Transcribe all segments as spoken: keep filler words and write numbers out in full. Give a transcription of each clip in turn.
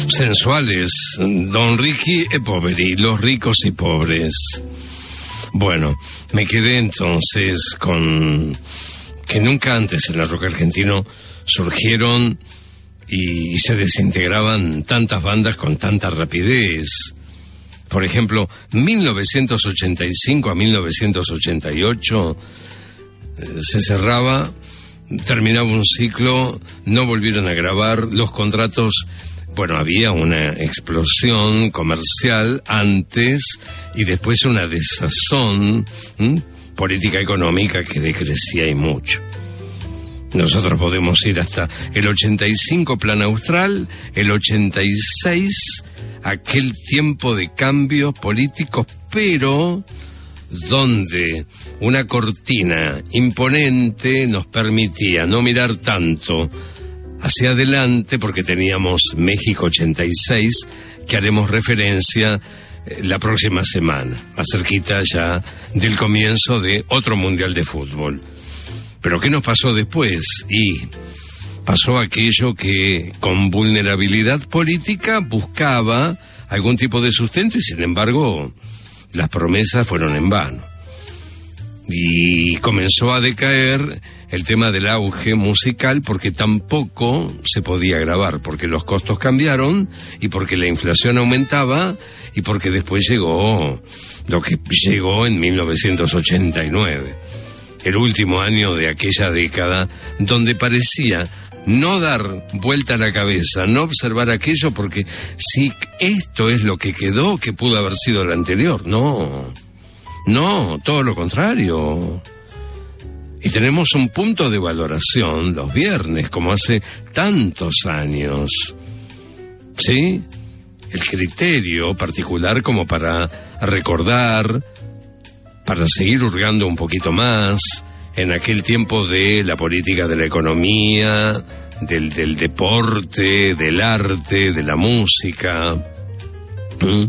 Sensuales, Don Ricky e Poveri, los ricos y pobres. Bueno, me quedé entonces con que nunca antes en el rock argentino surgieron y, y se desintegraban tantas bandas con tanta rapidez. Por ejemplo, mil novecientos ochenta y cinco a mil novecientos ochenta y ocho eh, se cerraba, terminaba un ciclo, no volvieron a grabar, los contratos. Bueno, había una explosión comercial antes y después una desazón ¿m? política económica que decrecía y mucho. Nosotros podemos ir hasta el ochenta y cinco Plan Austral, el ochenta y seis aquel tiempo de cambios políticos, pero donde una cortina imponente nos permitía no mirar tanto hacia adelante, porque teníamos México ochenta y seis, que haremos referencia eh, la próxima semana, más cerquita ya del comienzo de otro Mundial de Fútbol. Pero ¿qué nos pasó después? Y pasó aquello que con vulnerabilidad política buscaba algún tipo de sustento y sin embargo las promesas fueron en vano. Y comenzó a decaer el tema del auge musical porque tampoco se podía grabar, porque los costos cambiaron y porque la inflación aumentaba y porque después llegó lo que llegó en mil novecientos ochenta y nueve, el último año de aquella década, donde parecía no dar vuelta a la cabeza, no observar aquello, porque si esto es lo que quedó, que pudo haber sido el anterior, no... No, todo lo contrario. Y tenemos un punto de valoración los viernes, como hace tantos años. ¿Sí? El criterio particular como para recordar, para seguir hurgando un poquito más en aquel tiempo de la política, de la economía, del, del deporte, del arte, de la música. ¿Mm?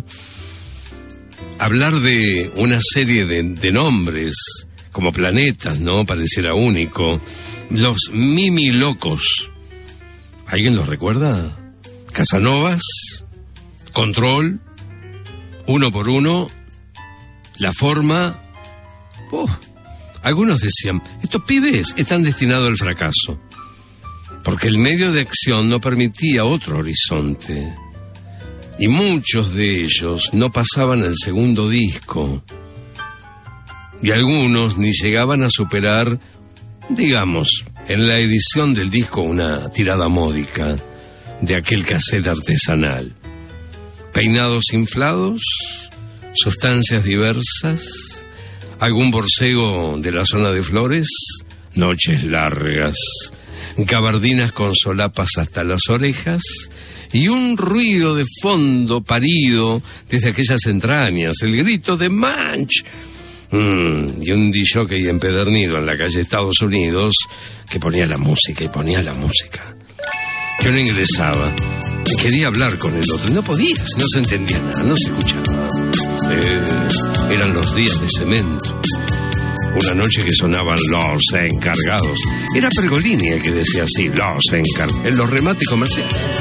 Hablar de una serie de, de nombres como planetas, ¿no? Pareciera único. Los Mimi Locos. ¿Alguien los recuerda? Casanovas, Control, Uno por Uno, La Forma. Oh, algunos decían, estos pibes están destinados al fracaso, porque el medio de acción no permitía otro horizonte. Y muchos de ellos no pasaban el segundo disco. Y algunos ni llegaban a superar, digamos, en la edición del disco una tirada módica de aquel cassette artesanal. Peinados inflados, sustancias diversas, algún borcego de la zona de Flores, noches largas, gabardinas con solapas hasta las orejas, y un ruido de fondo parido desde aquellas entrañas, el grito de Manch. Mm, y un disjockey empedernido en la calle Estados Unidos que ponía la música y ponía la música. Que uno ingresaba y quería hablar con el otro. No podía, no se entendía nada, no se escuchaba. Eh, eran los días de Cemento. Una noche que sonaban Los Encargados. Era Pergolini el que decía así, Los Encargados, en los remates comerciales.